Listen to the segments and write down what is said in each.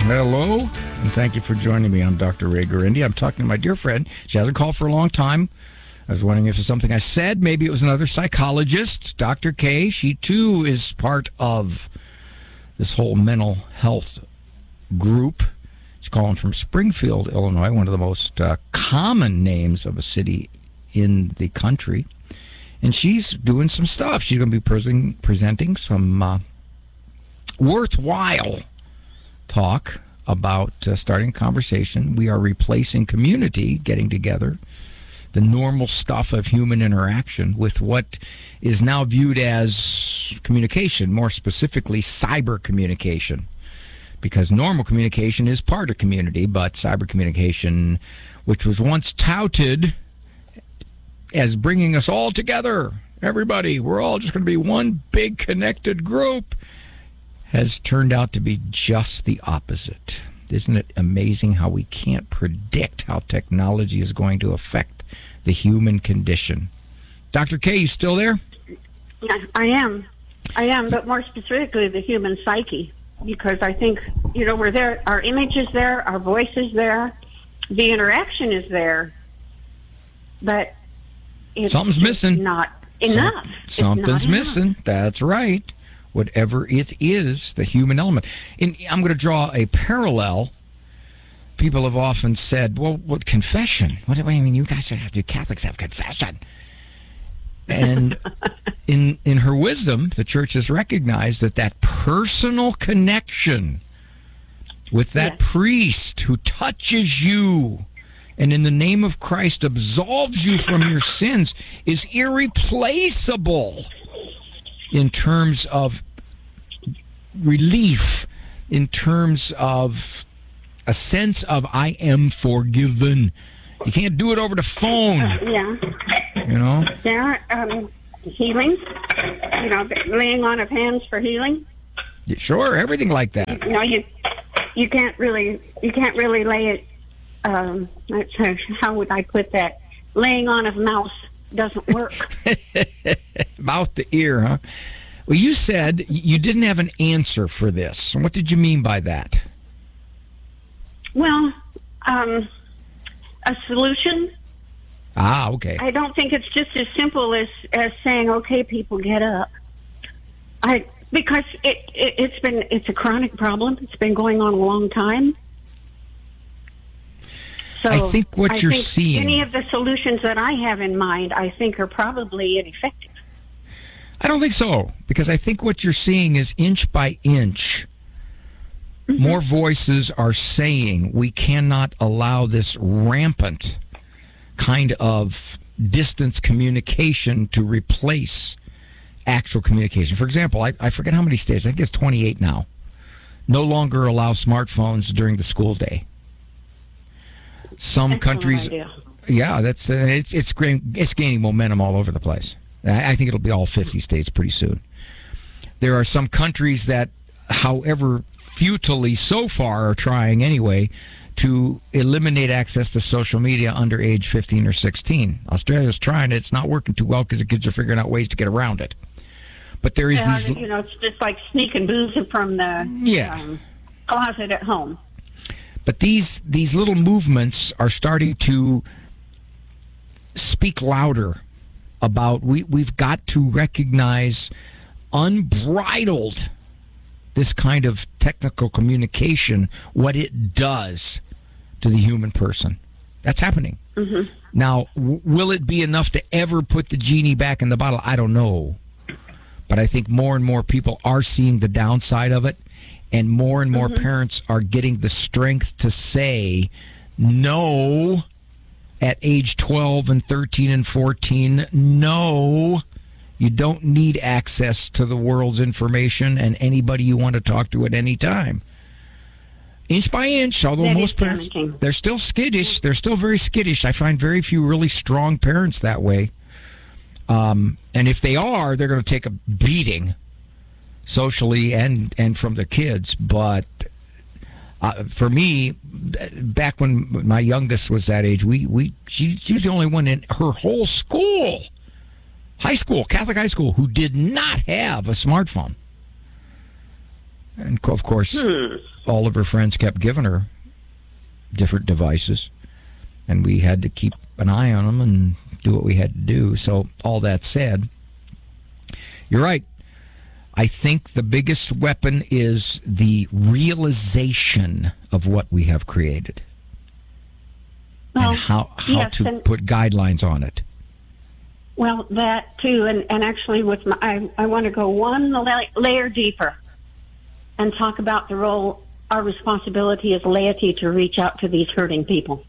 Hello, and thank you for joining me. I'm Dr. Ray Guarendi. I'm talking to my dear friend. She hasn't called for a long time. I was wondering if it's something I said. Maybe it was another psychologist, Dr. K. She, too, is part of this whole mental health group. She's calling from Springfield, Illinois, one of the most common names of a city in the country. And she's doing some stuff. She's going to be presenting some worthwhile talk about starting a conversation. We are replacing community, getting together, the normal stuff of human interaction, with what is now viewed as communication, more specifically cyber communication. Because normal communication is part of community, but cyber communication, which was once touted as bringing us all together, everybody, we're all just going to be one big connected group, has turned out to be just the opposite. Isn't it amazing how we can't predict how technology is going to affect the human condition? Dr. K, you still there? I am, but more specifically the human psyche, because I think, we're there, our image is there, our voice is there, the interaction is there, but it's something's missing. Not enough. Something's missing. That's right. Whatever it is, the human element. And I'm going to draw a parallel. People have often said, well, what confession? What do I mean? You guys have to, Catholics have confession. And in her wisdom, the church has recognized that personal connection with that priest who touches you and in the name of Christ absolves you from your sins is irreplaceable in terms of relief, in terms of a sense of I am forgiven. You can't do it over the phone. Healing, laying on of hands for healing. Sure, everything like that. You can't really lay it. How would I put that? Laying on of mouth doesn't work. Mouth to ear, huh? Well, you said you didn't have an answer for this. What did you mean by that? Well, a solution. Ah, okay. I don't think it's just as simple as saying, "Okay, people, get up." Because it's a chronic problem. It's been going on a long time. So I think you're seeing, any of the solutions that I have in mind, I think are probably ineffective. I don't think so, because I think what you're seeing is inch by inch, more voices are saying we cannot allow this rampant kind of distance communication to replace actual communication. For example, I forget how many states, I think it's 28 now, no longer allow smartphones during the school day. Some countries, it's gaining momentum all over the place. I think it'll be all 50 states pretty soon. There are some countries that, however futilely so far, are trying anyway to eliminate access to social media under age 15 or 16. Australia's trying it. It's not working too well because the kids are figuring out ways to get around it. But there is these... it's just like sneaking booze from the closet at home. But these little movements are starting to speak louder about we've got to recognize unbridled this kind of technical communication, what it does to the human person. That's happening. Mm-hmm. Now, will it be enough to ever put the genie back in the bottle? I don't know. But I think more and more people are seeing the downside of it, and more parents are getting the strength to say no at age 12 and 13 and 14. No, you don't need access to the world's information and anybody you want to talk to at any time. Inch by inch, although that most parents, they're still skittish. They're still very skittish. I find very few really strong parents that way. And if they are, they're going to take a beating socially and from the kids. But for me, back when my youngest was that age, she was the only one in her whole school, high school, Catholic high school, who did not have a smartphone. And of course, all of her friends kept giving her different devices, and we had to keep an eye on them and do what we had to do. So all that said, you're right. I think the biggest weapon is the realization of what we have created, and how to put guidelines on it. Well, that too, and actually, with I want to go one layer deeper and talk about the role, our responsibility as laity to reach out to these hurting people.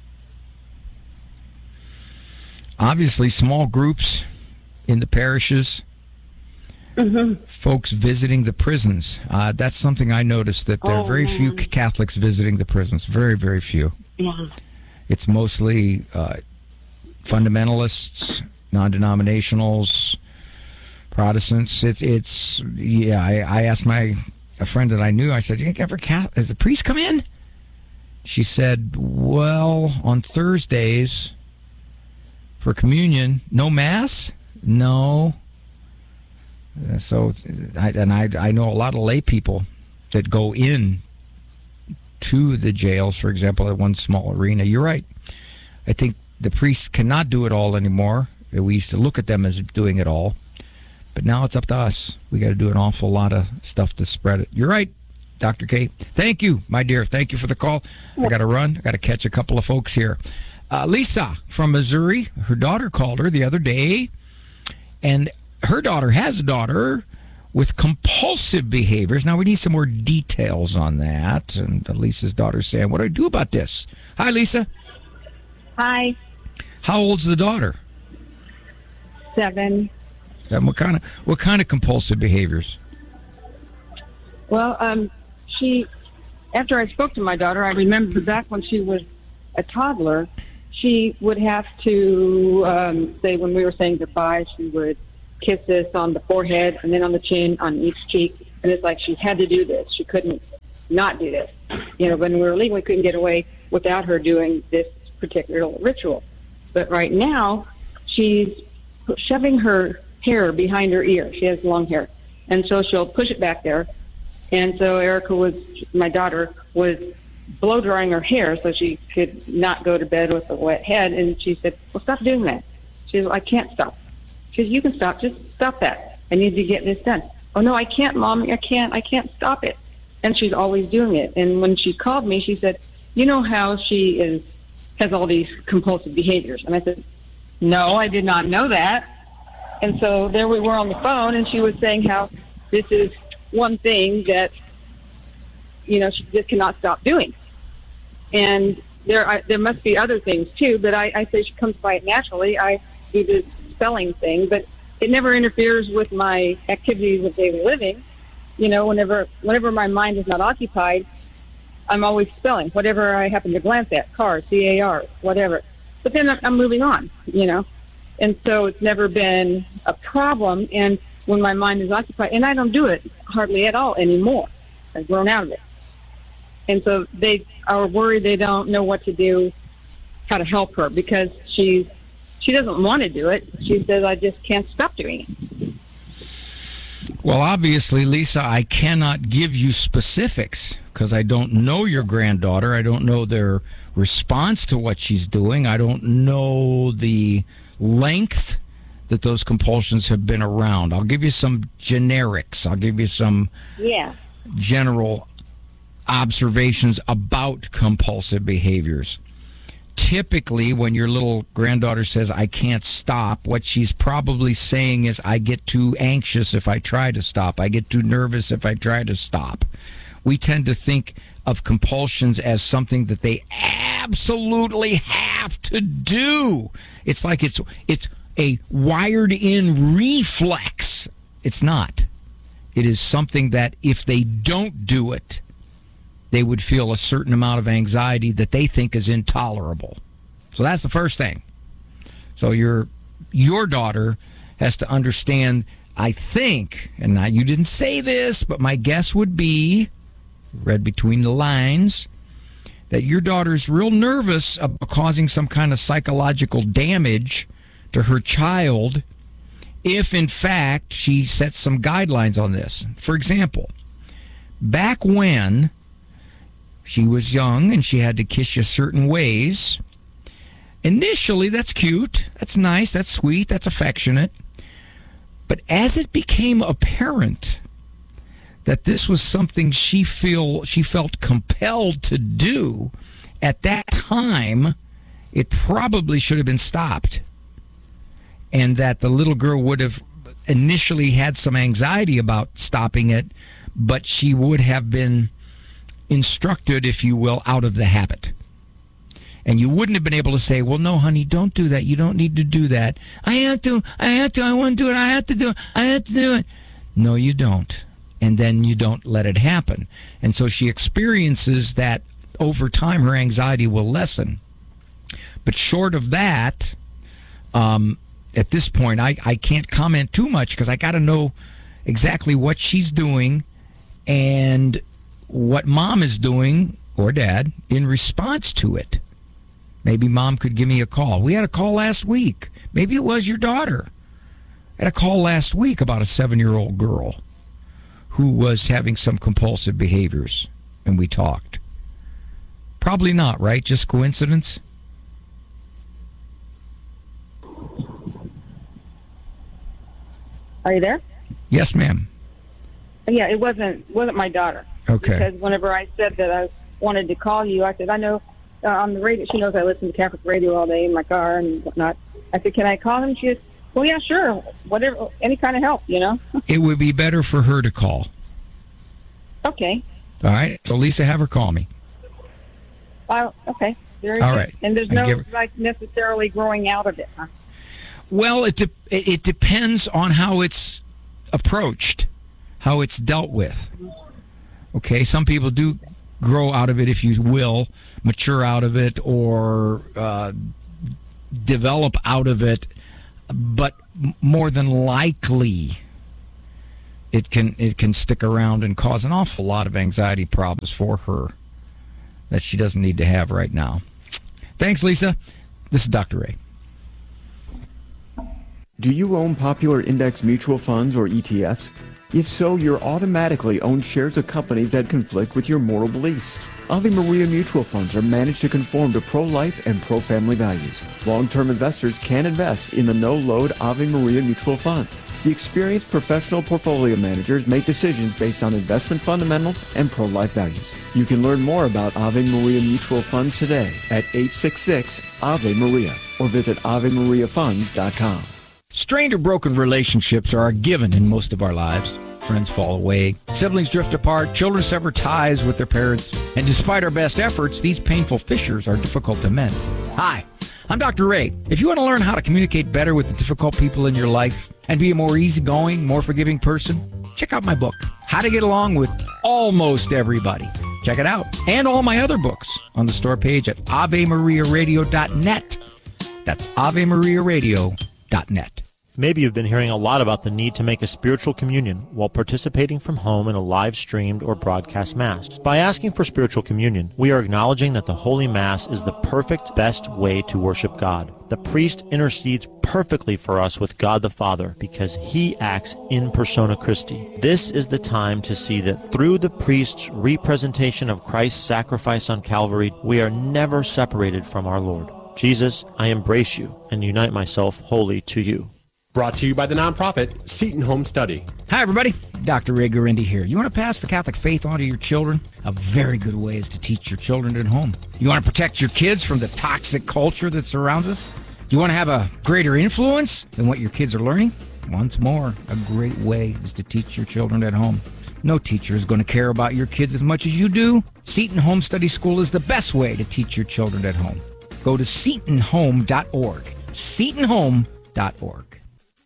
Obviously, small groups in the parishes, folks visiting the prisons. That's something I noticed, that there are very few Catholics visiting the prisons. Very, very few. Yeah. It's mostly fundamentalists, non-denominationals, Protestants. I asked a friend that I knew, I said, has a priest come in? She said, well, on Thursdays for communion, no mass? No. So, I know a lot of lay people that go in to the jails, for example, at one small arena. You're right. I think the priests cannot do it all anymore. We used to look at them as doing it all. But now it's up to us. We got to do an awful lot of stuff to spread it. You're right, Dr. K. Thank you, my dear. Thank you for the call. I got to run. I got to catch a couple of folks here. Lisa from Missouri, her daughter called her the other day, and her daughter has a daughter with compulsive behaviors. Now, we need some more details on that. And Lisa's daughter's saying, what do I do about this? Hi, Lisa. Hi. How old's the daughter? 7. And what kind of compulsive behaviors? Well, after I spoke to my daughter, I remember back when she was a toddler, she would have to say, when we were saying goodbye, she would kiss us on the forehead and then on the chin, on each cheek. And it's like she had to do this. She couldn't not do this. When we were leaving, we couldn't get away without her doing this particular ritual. But right now, she's shoving her hair behind her ear. She has long hair. And so she'll push it back there. And so my daughter, was blow drying her hair so she could not go to bed with a wet head. And she said, well, stop doing that. She said, I can't stop. She said, you can stop. Just stop that. I need to get this done. Oh, no, I can't, Mom. I can't stop it. And she's always doing it. And when she called me, she said, you know how she has all these compulsive behaviors? And I said, no, I did not know that. And so there we were on the phone, and she was saying how this is one thing that, she just cannot stop doing. And there must be other things, too, but I say she comes by it naturally. I do this spelling thing, but it never interferes with my activities of daily living. Whenever my mind is not occupied, I'm always spelling, whatever I happen to glance at, car, C-A-R, whatever. But then I'm moving on, And so it's never been a problem. And when my mind is occupied, and I don't do it hardly at all anymore. I've grown out of it. And so they are worried they don't know what to do, how to help her, because she doesn't want to do it. She says, I just can't stop doing it. Well, obviously, Lisa, I cannot give you specifics because I don't know your granddaughter. I don't know their response to what she's doing. I don't know the length that those compulsions have been around. I'll give you some generics. I'll give you some general observations about compulsive behaviors. Typically, when your little granddaughter says, I can't stop, what she's probably saying is, I get too anxious if I try to stop. I get too nervous if I try to stop. We tend to think of compulsions as something that they absolutely have to do. It's like it's a wired-in reflex. It's not. It is something that if they don't do it, they would feel a certain amount of anxiety that they think is intolerable. So that's the first thing. So your daughter has to understand, I think, and now you didn't say this, but my guess would be, read between the lines, that your daughter's real nervous about causing some kind of psychological damage to her child if, in fact, she sets some guidelines on this. For example, back when she was young and she had to kiss you certain ways, initially that's cute, that's nice, that's sweet, that's affectionate. But as it became apparent that this was something she felt compelled to do, at that time, it probably should have been stopped. And that the little girl would have initially had some anxiety about stopping it, but she would have been instructed, if you will, out of the habit. And you wouldn't have been able to say, well, no, honey, don't do that. You don't need to do that. I want to do it. I have to do it. No, you don't. And then you don't let it happen. And so she experiences that over time her anxiety will lessen. But short of that, at this point, I can't comment too much because I got to know exactly what she's doing and what mom is doing, or dad, in response to it. Maybe mom could give me a call. We had a call last week. Maybe it was your daughter. I had a call last week about a 7-year-old girl who was having some compulsive behaviors, and we talked. Probably not, right? Just coincidence? Are you there? Yes, ma'am. Yeah, it wasn't my daughter. Okay. Because whenever I said that I wanted to call you, I said, I know on the radio, she knows I listen to Catholic radio all day in my car and whatnot. I said, can I call him? She said, well, yeah, sure. Whatever, any kind of help, you know? It would be better for her to call. Okay. All right. So, Lisa, have her call me. Okay. Very all good. Right. And there's no, like, necessarily growing out of it, huh? Well, it depends on how it's approached, how it's dealt with. Okay, some people do grow out of it, if you will, mature out of it, or develop out of it. But more than likely, it can stick around and cause an awful lot of anxiety problems for her that she doesn't need to have right now. Thanks, Lisa. This is Dr. Ray. Do you own popular index mutual funds or ETFs? If so, you're automatically owned shares of companies that conflict with your moral beliefs. Ave Maria mutual funds are managed to conform to pro-life and pro-family values. Long-term investors can invest in the no-load Ave Maria mutual funds. The experienced professional portfolio managers make decisions based on investment fundamentals and pro-life values. You can learn more about Ave Maria mutual funds today at 866-AVE-MARIA or visit AveMariaFunds.com. Strained or broken relationships are a given in most of our lives. Friends fall away, siblings drift apart, children sever ties with their parents, and despite our best efforts, these painful fissures are difficult to mend. Hi, I'm Dr. Ray. If you want to learn how to communicate better with the difficult people in your life and be a more easygoing, more forgiving person, check out my book, How to Get Along with Almost Everybody. Check it out. And all my other books on the store page at AveMariaRadio.net. That's AveMariaRadio.net. Maybe you've been hearing a lot about the need to make a spiritual communion while participating from home in a live-streamed or broadcast Mass. By asking for spiritual communion, we are acknowledging that the Holy Mass is the perfect, best way to worship God. The priest intercedes perfectly for us with God the Father because he acts in persona Christi. This is the time to see that through the priest's representation of Christ's sacrifice on Calvary, we are never separated from our Lord. Jesus, I embrace you and unite myself wholly to you. Brought to you by the nonprofit Seton Home Study. Hi, everybody. Dr. Ray Guarendi here. You want to pass the Catholic faith on to your children? A very good way is to teach your children at home. You want to protect your kids from the toxic culture that surrounds us? Do you want to have a greater influence than what your kids are learning? Once more, a great way is to teach your children at home. No teacher is going to care about your kids as much as you do. Seton Home Study School is the best way to teach your children at home. Go to SetonHome.org. SetonHome.org.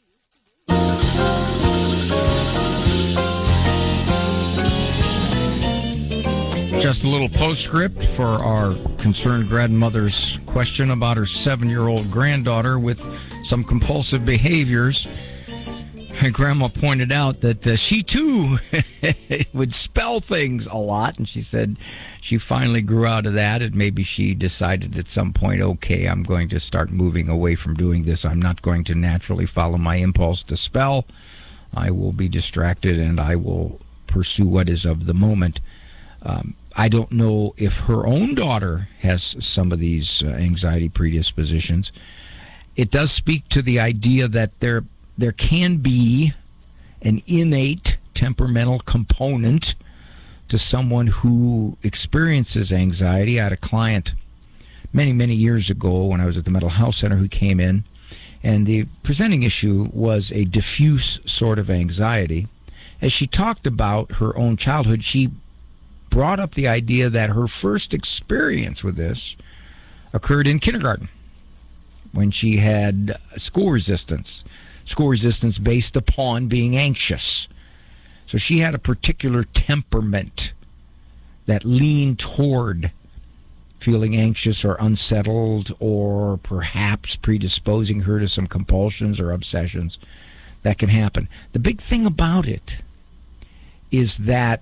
Just a little postscript for our concerned grandmother's question about her 7-year-old granddaughter with some compulsive behaviors. And Grandma pointed out that she, too, would spell things a lot. And she said she finally grew out of that. And maybe she decided at some point, okay, I'm going to start moving away from doing this. I'm not going to naturally follow my impulse to spell. I will be distracted and I will pursue what is of the moment. I don't know if her own daughter has some of these anxiety predispositions. It does speak to the idea that there can be an innate temperamental component to someone who experiences anxiety. I had a client many, many years ago when I was at the mental health center who came in, and the presenting issue was a diffuse sort of anxiety. As she talked about her own childhood, she brought up the idea that her first experience with this occurred in kindergarten when she had school resistance based upon being anxious. So she had a particular temperament that leaned toward feeling anxious or unsettled, or perhaps predisposing her to some compulsions or obsessions that can happen. The big thing about it is that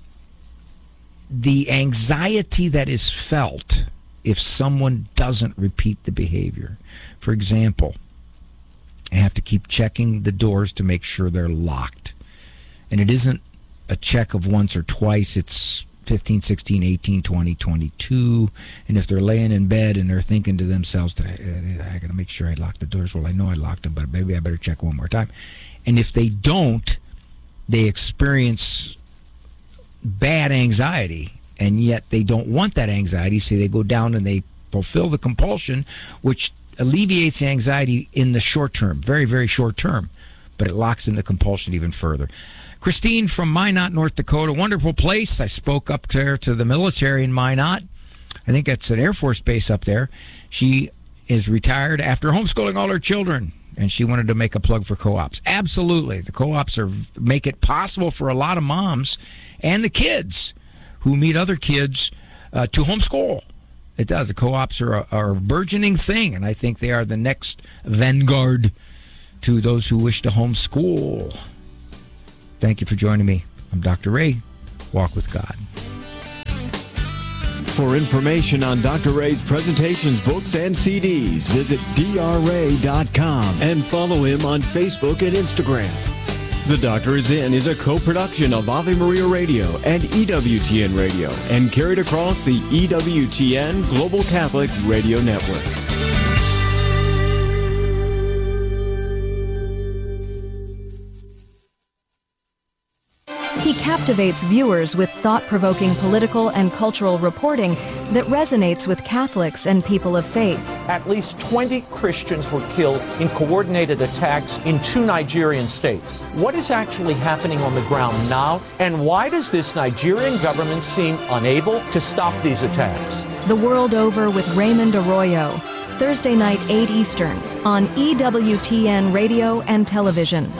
the anxiety that is felt if someone doesn't repeat the behavior. For example, I have to keep checking the doors to make sure they're locked. And it isn't a check of once or twice. It's 15, 16, 18, 20, 22. And if they're laying in bed and they're thinking to themselves, I got to make sure I lock the doors. Well, I know I locked them, but maybe I better check one more time. And if they don't, they experience bad anxiety, and yet they don't want that anxiety, so they go down and they fulfill the compulsion, which alleviates the anxiety in the short term, very, very short term, but it locks in the compulsion even further. Christine from Minot, North Dakota, wonderful place. I spoke up there to the military in Minot. I think that's an Air Force base up there. She is retired after homeschooling all her children, and she wanted to make a plug for co-ops. Absolutely. The co-ops make it possible for a lot of moms and the kids who meet other kids to homeschool. It does. The co-ops are a burgeoning thing, and I think they are the next vanguard to those who wish to homeschool. Thank you for joining me. I'm Dr. Ray. Walk with God. For information on Dr. Ray's presentations, books, and CDs, visit drray.com and follow him on Facebook and Instagram. The Doctor Is In is a co-production of Ave Maria Radio and EWTN Radio and carried across the EWTN Global Catholic Radio Network. He captivates viewers with thought-provoking political and cultural reporting that resonates with Catholics and people of faith. At least 20 Christians were killed in coordinated attacks in 2 Nigerian states. What is actually happening on the ground now, and why does this Nigerian government seem unable to stop these attacks? The World Over with Raymond Arroyo. Thursday night, 8 Eastern, on EWTN Radio and Television.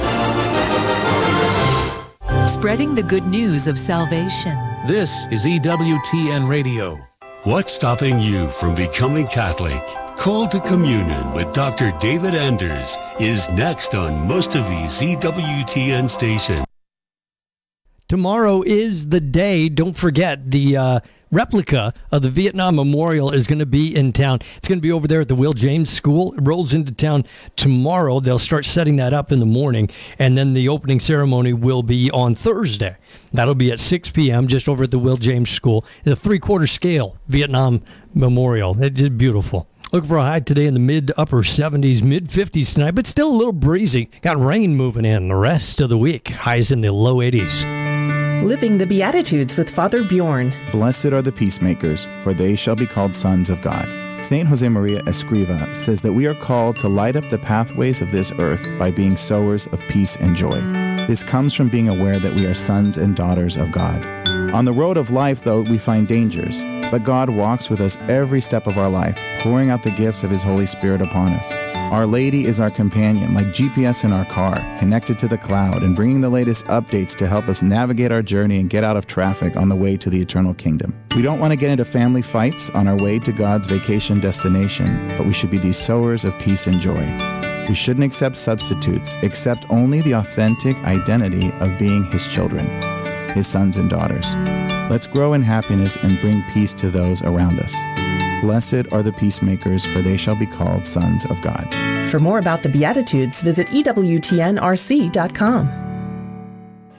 Spreading the good news of salvation. This is EWTN Radio. What's stopping you from becoming Catholic? Call to Communion with Dr. David Anders is next on most of these EWTN stations. Tomorrow is the day. Don't forget, the replica of the Vietnam Memorial is going to be in town. It's going to be over there at the Will James School. It rolls into town tomorrow. They'll start setting that up in the morning, and then the opening ceremony will be on Thursday. That'll be at 6 p.m. just over at the Will James School. The 3/4 scale Vietnam Memorial. It's just beautiful. Looking for a high today in the mid to upper 70s, mid 50s tonight, but still a little breezy. Got rain moving in the rest of the week. Highs in the low 80s. Living the Beatitudes with Father Bjorn. Blessed are the peacemakers, for they shall be called sons of God. Saint Josemaria Escriva says that we are called to light up the pathways of this earth by being sowers of peace and joy. This comes from being aware that we are sons and daughters of God. On the road of life, though, we find dangers, but God walks with us every step of our life, pouring out the gifts of His Holy Spirit upon us. Our Lady is our companion, like GPS in our car, connected to the cloud and bringing the latest updates to help us navigate our journey and get out of traffic on the way to the eternal kingdom. We don't want to get into family fights on our way to God's vacation destination, but we should be these sowers of peace and joy. We shouldn't accept substitutes, accept only the authentic identity of being His children, His sons and daughters. Let's grow in happiness and bring peace to those around us. Blessed are the peacemakers, for they shall be called sons of God. For more about the Beatitudes, visit EWTNRC.com.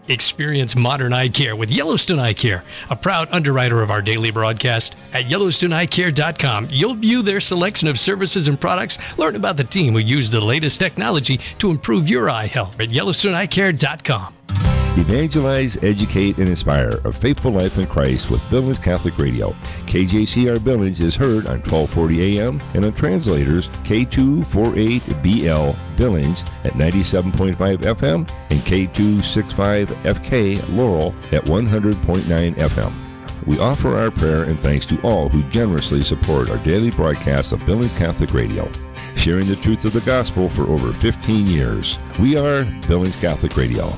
Experience modern eye care with Yellowstone Eye Care, a proud underwriter of our daily broadcast. At YellowstoneEyeCare.com, you'll view their selection of services and products, learn about the team who use the latest technology to improve your eye health at YellowstoneEyeCare.com. Evangelize, educate, and inspire a faithful life in Christ with Billings Catholic Radio. KJCR Billings is heard on 1240 AM and on translators K248BL Billings at 97.5 FM and K265FK Laurel at 100.9 FM. We offer our prayer and thanks to all who generously support our daily broadcast of Billings Catholic Radio, sharing the truth of the gospel for over 15 years. We are Billings Catholic Radio.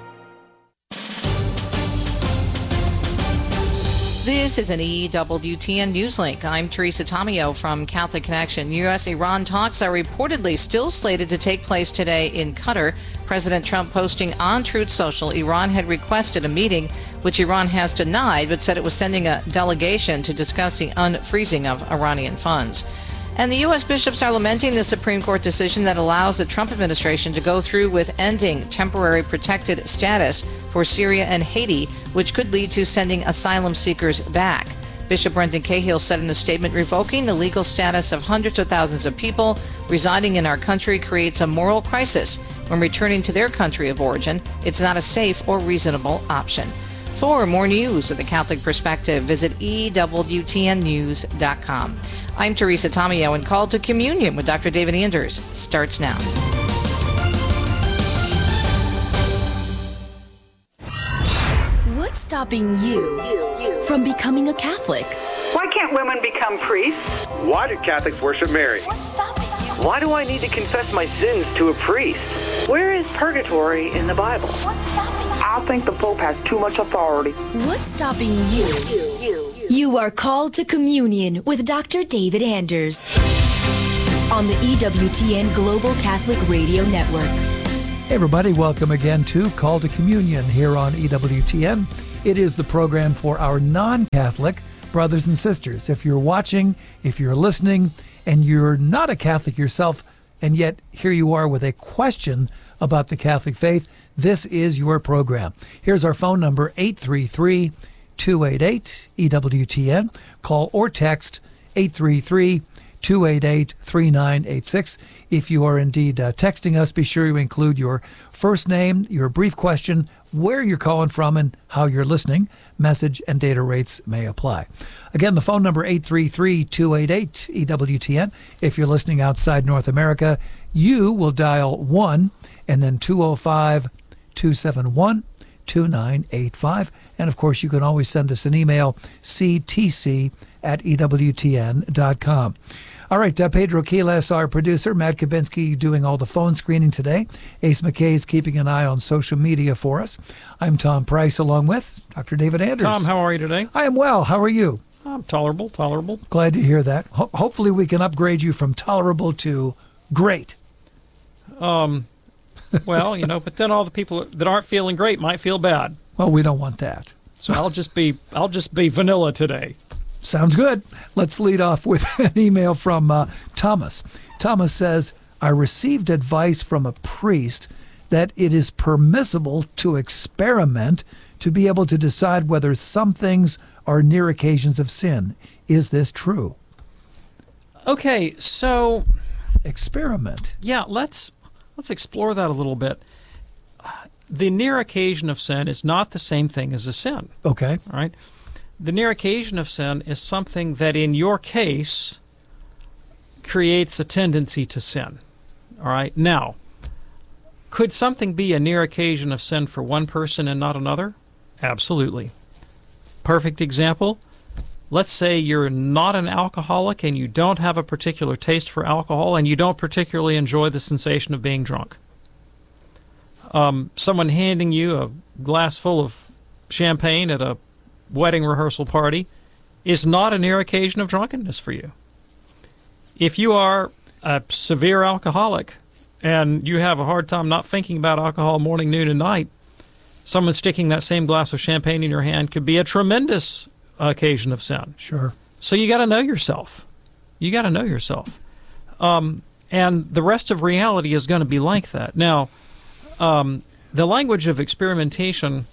This is an EWTN News Link. I'm Teresa Tomeo from Catholic Connection. U.S.-Iran talks are reportedly still slated to take place today in Qatar. President Trump posting on Truth Social, Iran had requested a meeting, which Iran has denied, but said it was sending a delegation to discuss the unfreezing of Iranian funds. And the U.S. bishops are lamenting the Supreme Court decision that allows the Trump administration to go through with ending temporary protected status for Syria and Haiti, which could lead to sending asylum seekers back. Bishop Brendan Cahill said in a statement, revoking the legal status of hundreds of thousands of people residing in our country creates a moral crisis. When returning to their country of origin, it's not a safe or reasonable option. For more news of the Catholic perspective, visit EWTNnews.com. I'm Teresa Tomeo, and Call to Communion with Dr. David Anders starts now. What's stopping you from becoming a Catholic? Why can't women become priests? Why do Catholics worship Mary? What's stopping you? Why do I need to confess my sins to a priest? Where is purgatory in the Bible? What's stopping you? I think the Pope has too much authority. What's stopping you? You are called to communion with Dr. David Anders on the EWTN Global Catholic Radio Network. Hey everybody, welcome again to Call to Communion here on EWTN. It is the program for our non-Catholic brothers and sisters. If you're watching, if you're listening, and you're not a Catholic yourself, and yet here you are with a question about the Catholic faith, this is your program. Here's our phone number, 833-288-EWTN. Call or text 833-288-3986. If you are indeed texting us, be sure you include your first name, your brief question, where you're calling from, and how you're listening. Message and data rates may apply. Again, the phone number 833-288-EWTN. If you're listening outside North America, you will dial 1 and then 205-271-2985. And of course, you can always send us an email, ctc@ewtn.com. All right, Pedro Quiles, our producer, Matt Kabinski doing all the phone screening today. Ace McKay is keeping an eye on social media for us. I'm Tom Price, along with Dr. David Anders. Tom, how are you today? I am well. How are you? I'm tolerable. Glad to hear that. Hopefully we can upgrade you from tolerable to great. Well, but then all the people that aren't feeling great might feel bad. Well, we don't want that. So I'll just be vanilla today. Sounds good. Let's lead off with an email from Thomas. Thomas says, I received advice from a priest that it is permissible to experiment to be able to decide whether some things are near occasions of sin. Is this true? Okay, so experiment. Yeah, let's explore that a little bit. The near occasion of sin is not the same thing as a sin. Okay. All right. The near occasion of sin is something that in your case creates a tendency to sin. All right. Now, could something be a near occasion of sin for one person and not another? Absolutely. Perfect example. Let's say you're not an alcoholic and you don't have a particular taste for alcohol and you don't particularly enjoy the sensation of being drunk. Someone handing you a glass full of champagne at a wedding rehearsal party is not a near occasion of drunkenness for you. If you are a severe alcoholic and you have a hard time not thinking about alcohol morning, noon, and night, someone sticking that same glass of champagne in your hand could be a tremendous occasion of sin. Sure. So you got to know yourself. And the rest of reality is going to be like that. Now, the language of experimentation,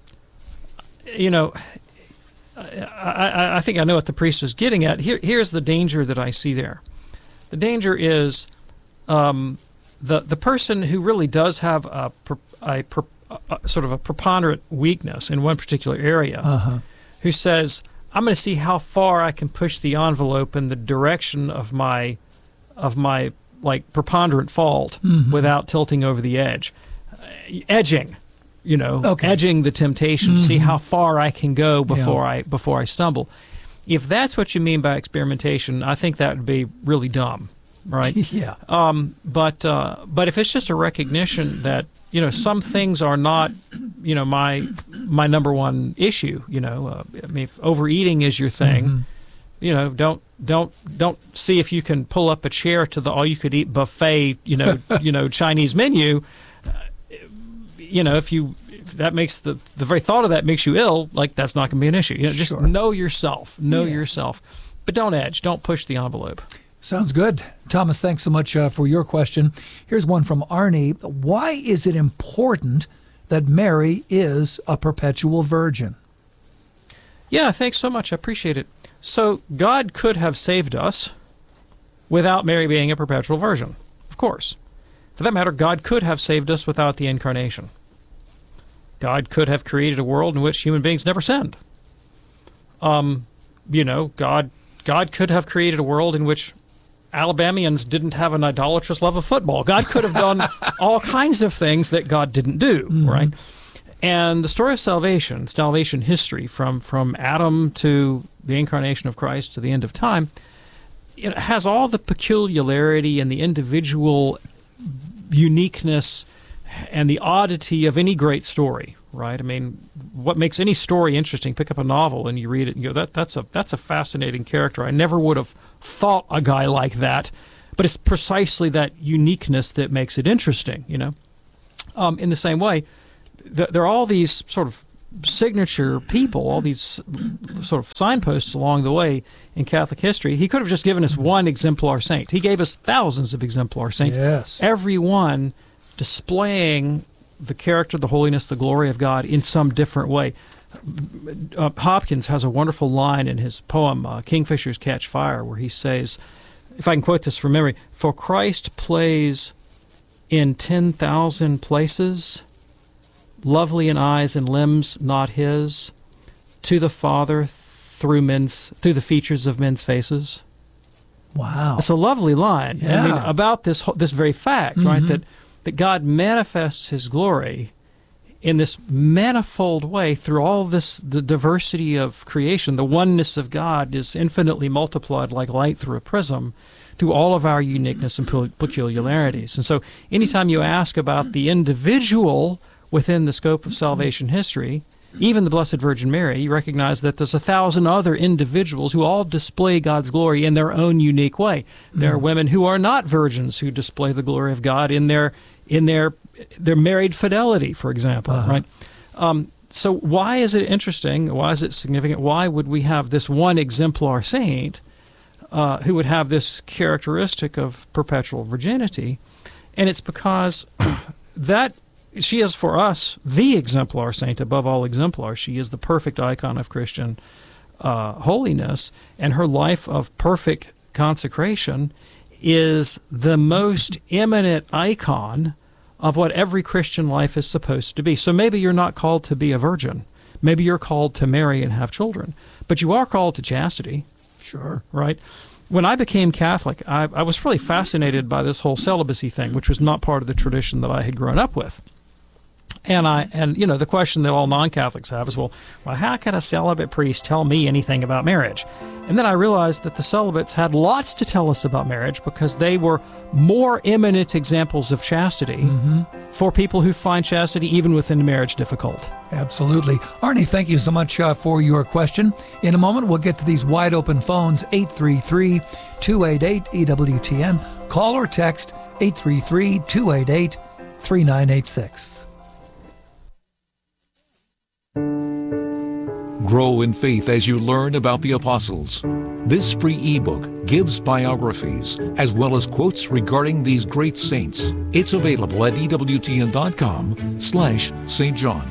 I think I know what the priest is getting at. Here's the danger that I see there. The danger is the person who really does have a sort of a preponderant weakness in one particular area, who says, I'm going to see how far I can push the envelope in the direction of my like preponderant fault without tilting over the edge. Edging, edging the temptation to see how far I can go before I stumble. If that's what you mean by experimentation, I think that would be really dumb, right? But if it's just a recognition that some things are not my number one issue. I mean, if overeating is your thing, don't see if you can pull up a chair to the all-you-could-eat buffet, Chinese menu. If that makes the very thought of that makes you ill, like that's not going to be an issue. Just know yourself, but don't edge, don't push the envelope. Sounds good. Thomas, thanks so much for your question. Here's one from Arnie. Why is it important that Mary is a perpetual virgin? Yeah, thanks so much. I appreciate it. So God could have saved us without Mary being a perpetual virgin, of course. For that matter, God could have saved us without the incarnation. God could have created a world in which human beings never sinned. God could have created a world in which Alabamians didn't have an idolatrous love of football. God could have done all kinds of things that God didn't do, right? And the story of salvation history from Adam to the incarnation of Christ to the end of time, it has all the peculiarity and the individual uniqueness and the oddity of any great story, right? I mean, what makes any story interesting? Pick up a novel and you read it and you go, that's a fascinating character. I never would have thought a guy like that, but it's precisely that uniqueness that makes it interesting, In the same way, there are all these sort of signature people, all these sort of signposts along the way in Catholic history. He could have just given us one exemplar saint. He gave us thousands of exemplar saints. Yes. Every one displaying the character, the holiness, the glory of God in some different way. Hopkins has a wonderful line in his poem, Kingfishers Catch Fire, where he says, if I can quote this from memory, "For Christ plays in 10,000 places, lovely in eyes and limbs not his, to the Father through the features of men's faces." Wow. It's a lovely line. Yeah. I mean, about this very fact, right, that God manifests his glory in this manifold way through all this, the diversity of creation. The oneness of God is infinitely multiplied like light through a prism through all of our uniqueness and peculiarities. And so anytime you ask about the individual within the scope of salvation history, even the Blessed Virgin Mary, you recognize that there's 1,000 other individuals who all display God's glory in their own unique way. There are women who are not virgins who display the glory of God in their married fidelity, for example, right? So why is it interesting? Why is it significant? Why would we have this one exemplar saint who would have this characteristic of perpetual virginity? And it's because that she is, for us, the exemplar saint above all exemplars. She is the perfect icon of Christian holiness, and her life of perfect consecration is the most eminent icon of what every Christian life is supposed to be. So maybe you're not called to be a virgin. Maybe you're called to marry and have children. But you are called to chastity. Sure. Right? When I became Catholic, I was really fascinated by this whole celibacy thing, which was not part of the tradition that I had grown up with. And the question that all non-Catholics have is, well, how can a celibate priest tell me anything about marriage? And then I realized that the celibates had lots to tell us about marriage because they were more eminent examples of chastity for people who find chastity even within marriage difficult. Absolutely. Arnie, thank you so much for your question. In a moment, we'll get to these wide open phones, 833-288-EWTN. Call or text 833-288-3986. Grow in faith as you learn about the apostles. This free ebook gives biographies as well as quotes regarding these great saints. It's available at EWTN.com/St. John.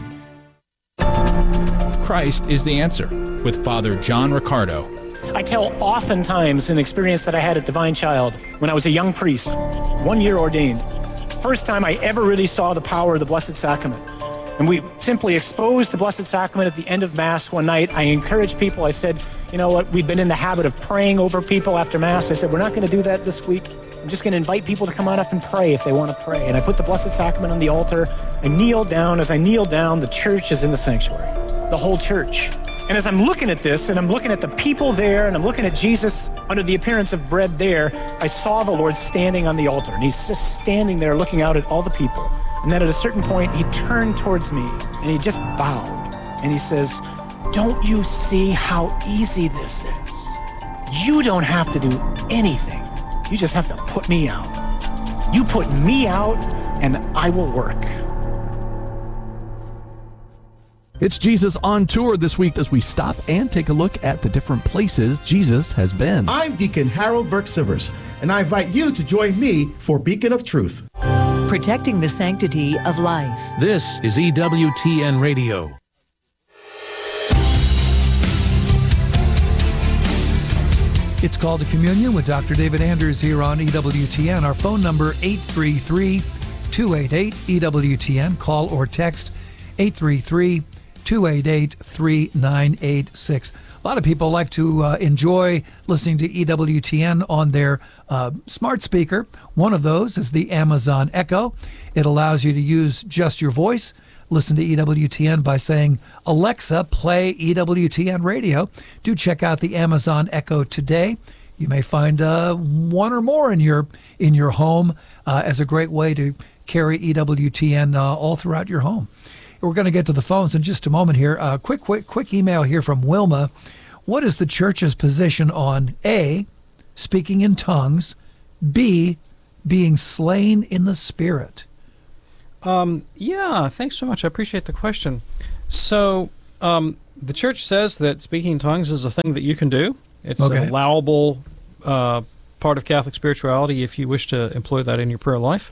Christ is the Answer with Father John Riccardo. I tell oftentimes an experience that I had at Divine Child when I was a young priest, 1 year ordained. First time I ever really saw the power of the Blessed Sacrament. And we simply exposed the Blessed Sacrament at the end of Mass one night. I encouraged people. I said, you know what, we've been in the habit of praying over people after Mass. I said, we're not going to do that this week. I'm just going to invite people to come on up and pray if they want to pray. And I put the Blessed Sacrament on the altar. I kneeled down. As I kneeled down, the church is in the sanctuary. The whole church. And as I'm looking at this, and I'm looking at the people there, and I'm looking at Jesus under the appearance of bread there, I saw the Lord standing on the altar. And he's just standing there looking out at all the people. And then at a certain point, he turned towards me, and he just bowed. And he says, don't you see how easy this is? You don't have to do anything. You just have to put me out. You put me out, and I will work. It's Jesus on Tour this week as we stop and take a look at the different places Jesus has been. I'm Deacon Harold Burke-Sivers, and I invite you to join me for Beacon of Truth. Protecting the sanctity of life. This is EWTN Radio. It's Called to Communion with Dr. David Anders here on EWTN. Our phone number, 833-288-EWTN. Call or text 833-288-3986. A lot of people like to enjoy listening to EWTN on their smart speaker. One of those is the Amazon Echo. It allows you to use just your voice. Listen to EWTN by saying, Alexa, play EWTN radio. Do check out the Amazon Echo today. You may find one or more in your home as a great way to carry EWTN all throughout your home. We're going to get to the phones in just a moment here. Quick email here from Wilma. What is the church's position on A, speaking in tongues, B, being slain in the Spirit? Yeah, thanks so much. I appreciate the question. So the church says that speaking in tongues is a thing that you can do. It's an allowable part of Catholic spirituality if you wish to employ that in your prayer life.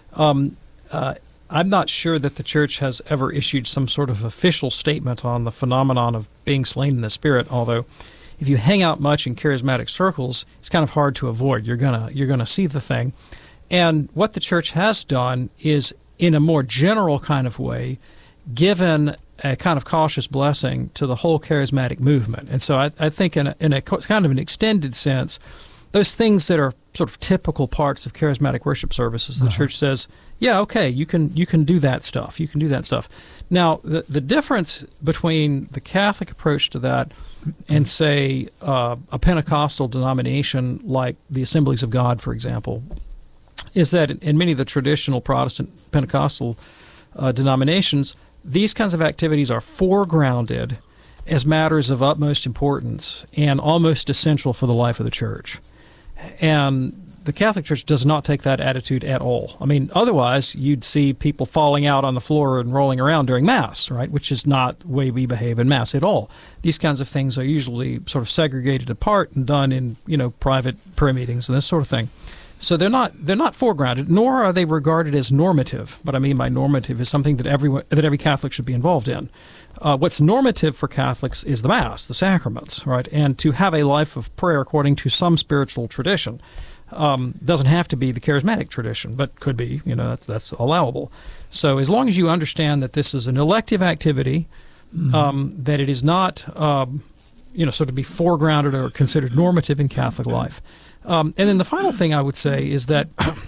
I'm not sure that the church has ever issued some sort of official statement on the phenomenon of being slain in the Spirit, although if you hang out much in charismatic circles, it's kind of hard to avoid. You're gonna see the thing. And what the church has done is, in a more general kind of way, given a kind of cautious blessing to the whole charismatic movement. And so I think in a kind of an extended sense, those things that are sort of typical parts of charismatic worship services, the church says, yeah, okay, you can do that stuff. You can do that stuff. Now, the difference between the Catholic approach to that and, say, a Pentecostal denomination like the Assemblies of God, for example, is that in many of the traditional Protestant Pentecostal denominations, these kinds of activities are foregrounded as matters of utmost importance and almost essential for the life of the church. And the Catholic Church does not take that attitude at all. I mean, otherwise you'd see people falling out on the floor and rolling around during Mass, right? Which is not the way we behave in Mass at all. These kinds of things are usually sort of segregated apart and done in, private prayer meetings and this sort of thing. So they're not foregrounded, nor are they regarded as normative. What I mean by normative is something that every Catholic should be involved in. What's normative for Catholics is the Mass, the sacraments, right? And to have a life of prayer according to some spiritual tradition. Doesn't have to be the charismatic tradition, but could be. That's allowable. So as long as you understand that this is an elective activity, that it is not, sort of be foregrounded or considered normative in Catholic life. And then the final thing I would say is that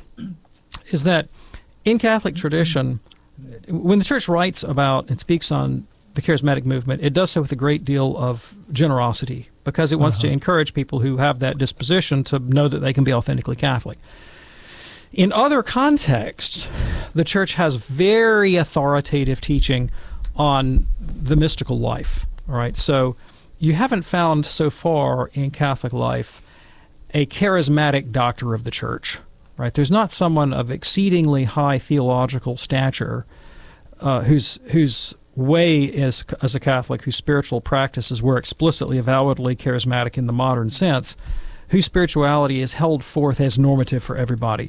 in Catholic tradition, when the Church writes about and speaks on the charismatic movement, it does so with a great deal of generosity because it wants to encourage people who have that disposition to know that they can be authentically Catholic. In other contexts, the Church has very authoritative teaching on the mystical life. All right, so you haven't found so far in Catholic life a charismatic doctor of the Church, right? There's not someone of exceedingly high theological stature whose way as a Catholic whose spiritual practices were explicitly, avowedly charismatic in the modern sense, whose spirituality is held forth as normative for everybody.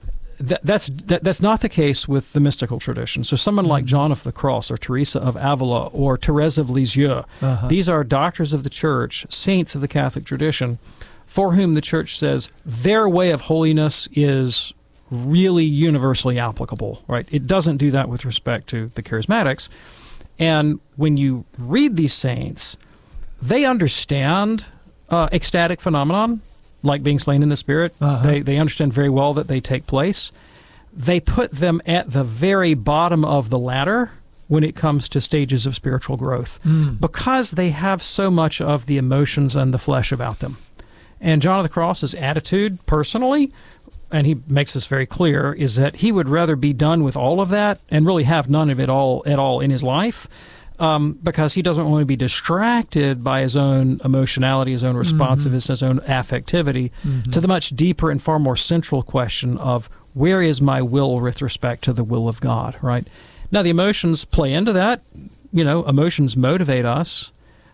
That's not the case with the mystical tradition. So someone like John of the Cross or Teresa of Avila or Therese of Lisieux, these are doctors of the Church, saints of the Catholic tradition, for whom the Church says their way of holiness is really universally applicable, right? It doesn't do that with respect to the charismatics. And when you read these saints, they understand ecstatic phenomenon, like being slain in the Spirit. They understand very well that they take place. They put them at the very bottom of the ladder when it comes to stages of spiritual growth because they have so much of the emotions and the flesh about them. And John of the Cross's attitude, personally, and he makes this very clear, is that he would rather be done with all of that and really have none of it all at all in his life, because he doesn't want to be distracted by his own emotionality, his own responsiveness, his own affectivity, to the much deeper and far more central question of where is my will with respect to the will of God, right? Now, the emotions play into that. Emotions motivate us,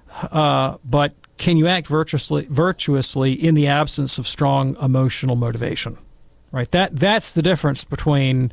but can you act virtuously in the absence of strong emotional motivation, right? That's the difference between,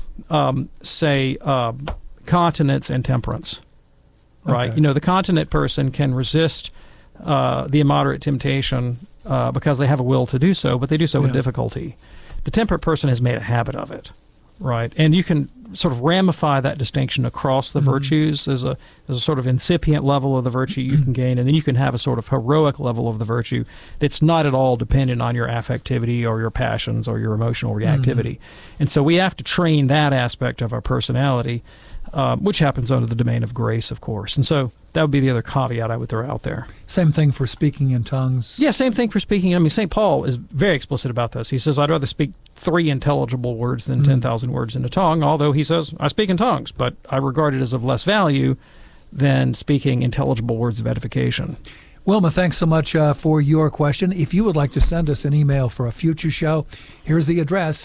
say, continence and temperance. Right, Okay. The continent person can resist the immoderate temptation because they have a will to do so, but they do so with difficulty. The temperate person has made a habit of it, right? And you can sort of ramify that distinction across the virtues. There's a sort of incipient level of the virtue you can gain, and then you can have a sort of heroic level of the virtue that's not at all dependent on your affectivity or your passions or your emotional reactivity. And so we have to train that aspect of our personality, which happens under the domain of grace, of course. And so that would be the other caveat I would throw out there. Same thing for speaking in tongues. Yeah, same thing for speaking. I mean, St. Paul is very explicit about this. He says, I'd rather speak 3 intelligible words than 10,000 words in a tongue, although he says, I speak in tongues, but I regard it as of less value than speaking intelligible words of edification. Wilma, thanks so much for your question. If you would like to send us an email for a future show, here's the address,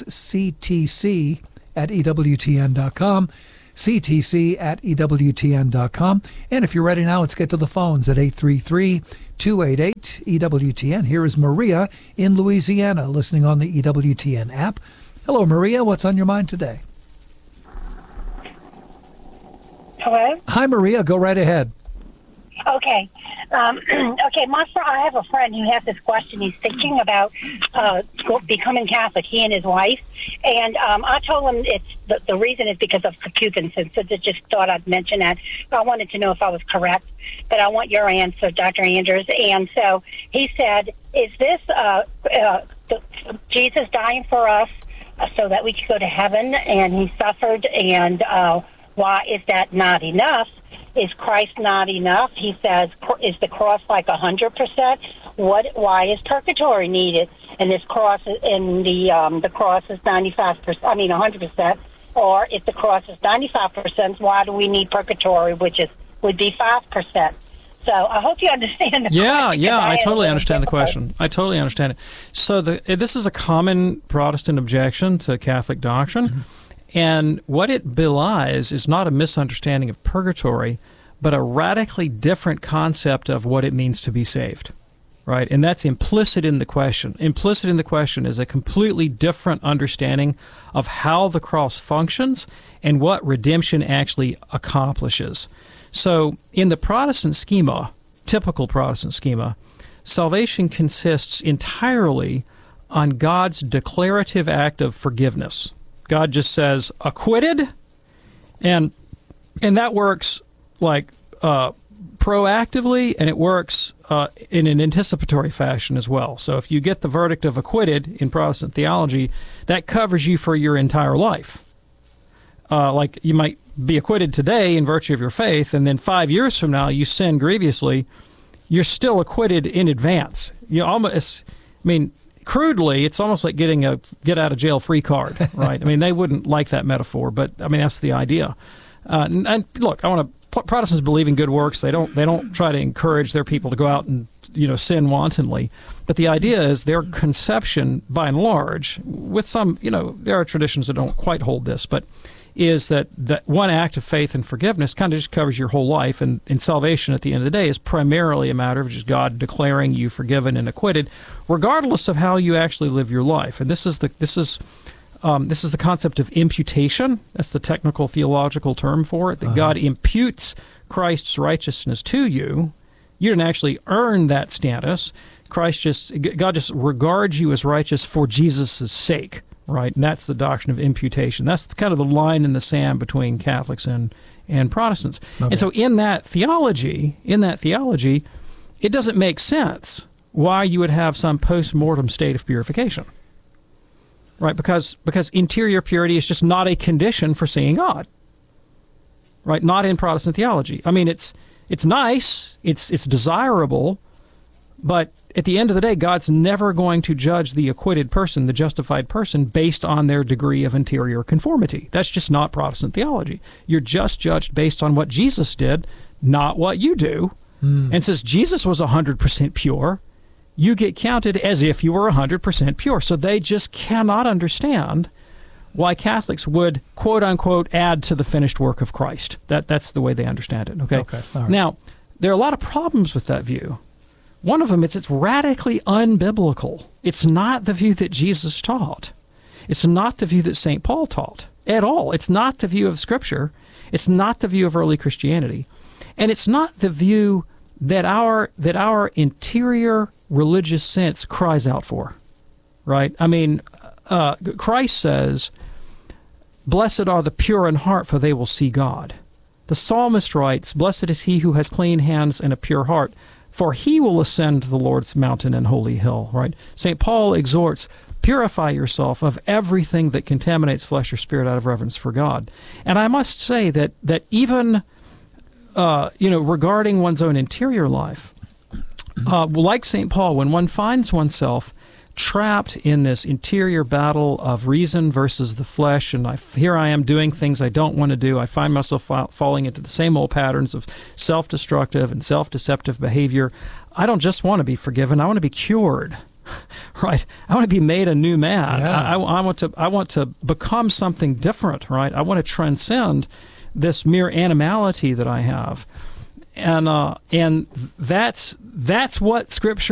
ctc@ewtn.com. ctc@ewtn.com. And if you're ready now, let's get to the phones at 833-288-EWTN. Here is Maria in Louisiana, listening on the EWTN app. Hello, Maria. What's on your mind today? Hello? Hi, Maria. Go right ahead. Okay. I have a friend who has this question. He's thinking about becoming Catholic, he and his wife. And I told him the reason is because of concupiscence. So just thought I'd mention that. I wanted to know if I was correct. But I want your answer, Dr. Anders. And so he said, is this Jesus dying for us so that we could go to heaven? And he suffered. And why is that not enough? Is Christ not enough? He says, is the cross like 100%? Why is purgatory needed? And this cross, the cross is 95%. I mean 100%. Or if the cross is 95%, why do we need purgatory, would be 5%? So I hope you understand the question. Yeah, I totally understand the question. I totally understand it. So this is a common Protestant objection to Catholic doctrine. And what it belies is not a misunderstanding of purgatory, but a radically different concept of what it means to be saved, right? And that's implicit in the question. Implicit in the question is a completely different understanding of how the cross functions and what redemption actually accomplishes. So in the Protestant schema, typical Protestant schema, salvation consists entirely on God's declarative act of forgiveness. God just says, acquitted, and that works like proactively, and it works in an anticipatory fashion as well. So if you get the verdict of acquitted in Protestant theology, that covers you for your entire life. Like you might be acquitted today in virtue of your faith, and then 5 years from now you sin grievously, you're still acquitted in advance. Crudely, it's almost like getting a get-out-of-jail-free card, right? I mean, they wouldn't like that metaphor, but I mean that's the idea. And look, Protestants believe in good works. They don't try to encourage their people to go out and sin wantonly. But the idea is their conception, by and large, with some there are traditions that don't quite hold this, but is that one act of faith and forgiveness kind of just covers your whole life, and salvation at the end of the day is primarily a matter of just God declaring you forgiven and acquitted, regardless of how you actually live your life. And this is the concept of imputation. That's the technical theological term for it, that God imputes Christ's righteousness to you. You didn't actually earn that status. God just regards you as righteous for Jesus' sake. Right, and that's the doctrine of imputation. That's kind of the line in the sand between Catholics and Protestants. Okay. And so in that theology, it doesn't make sense why you would have some post-mortem state of purification. Right, because interior purity is just not a condition for seeing God. Right, not in Protestant theology. I mean, it's nice, it's desirable, but at the end of the day, God's never going to judge the acquitted person, the justified person, based on their degree of interior conformity. That's just not Protestant theology. You're just judged based on what Jesus did, not what you do. And since Jesus was 100% pure, you get counted as if you were 100% pure. So they just cannot understand why Catholics would, quote unquote, add to the finished work of Christ. That's the way they understand it. Okay. All right. Now, there are a lot of problems with that view. One of them is it's radically unbiblical. It's not the view that Jesus taught. It's not the view that St. Paul taught at all. It's not the view of Scripture. It's not the view of early Christianity. And it's not the view that our interior religious sense cries out for, right? I mean, Christ says, "Blessed are the pure in heart, for they will see God." The psalmist writes, "Blessed is he who has clean hands and a pure heart, for he will ascend to the Lord's mountain and holy hill," right? St. Paul exhorts, purify yourself of everything that contaminates flesh or spirit out of reverence for God. And I must say that even, regarding one's own interior life, like St. Paul, when one finds oneself trapped in this interior battle of reason versus the flesh, and here I am doing things I don't want to do. I find myself falling into the same old patterns of self-destructive and self-deceptive behavior. I don't just want to be forgiven. I want to be cured, right? I want to be made a new man. Yeah. I want to become something different, right? I want to transcend this mere animality that I have, and that's what Scripture